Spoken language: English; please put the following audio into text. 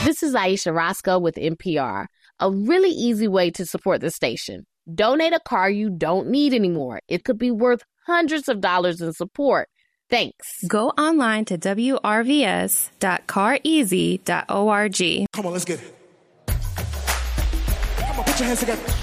This is Aisha Roscoe with NPR. A really easy way to support the station. Donate a car you don't need anymore. It could be worth hundreds of dollars in support. Thanks. Go online to wrvs.careasy.org. Come on, let's get it. Come on, put your hands together.